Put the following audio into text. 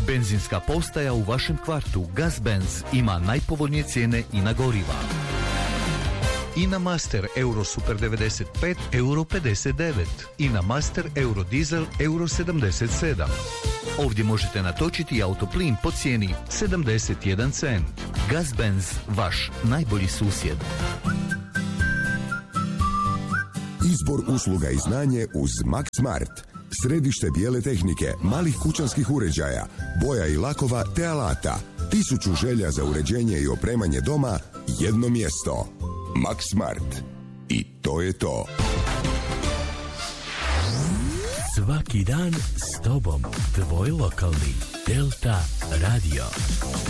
Benzinska postaja u vašem kvartu Gazbenz ima najpovoljnije cijene i na goriva. INA Master Euro Super 95 Euro 59, INA Master Euro Diesel Euro 77. Ovdje možete natočiti autoplin po cijeni 71 cent. Gazbenz, vaš najbolji susjed. Izbor usluga i znanje uz Max Smart. Središte bijele tehnike, malih kućanskih uređaja, boja i lakova te alata. 1000 želja za uređenje i opremanje doma, jedno mjesto. Max Smart. I to je to. Svaki dan s tobom, tvoj lokalni Delta Radio.